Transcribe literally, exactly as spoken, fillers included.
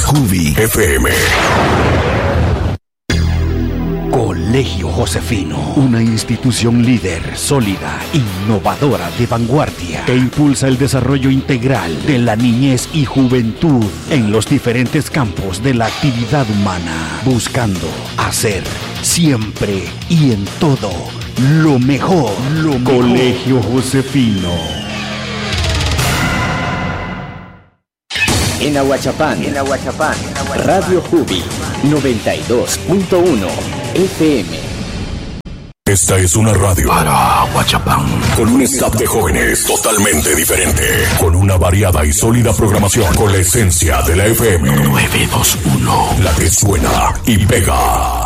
Jubi F M. Colegio Josefino, una institución líder, sólida, innovadora, de vanguardia, que impulsa el desarrollo integral de la niñez y juventud en los diferentes campos de la actividad humana, buscando hacer siempre y en todo lo mejor. Lo mejor. Colegio Josefino. En Ahuachapán, en Ahuachapán, Radio Jubi noventa y dos punto uno F M. Esta es una radio para Ahuachapán, con un staff de jóvenes totalmente diferente, con una variada y sólida programación, con la esencia de la F M. nueve dos uno, la que suena y pega.